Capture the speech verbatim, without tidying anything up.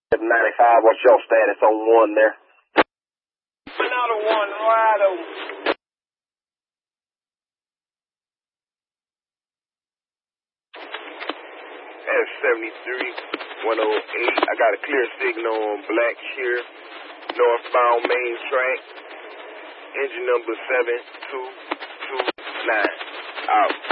ninety-five, what's your status on one there? Another one, right over. F seventy-three, one oh eight. I got a clear signal on Black Shear, northbound main track. Engine number seven two two nine. Out.